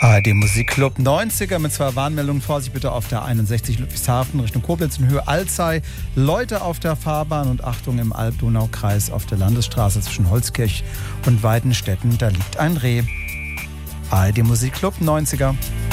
ARD Musikclub 90er mit 2 Warnmeldungen. Vorsicht bitte auf der 61 Ludwigshafen Richtung Koblenz in Höhe Alzey. Leute auf der Fahrbahn und Achtung im Alb-Donau-Kreis auf der Landesstraße zwischen Holzkirch und Weidenstetten. Da liegt ein Reh. ARD Musikclub 90er.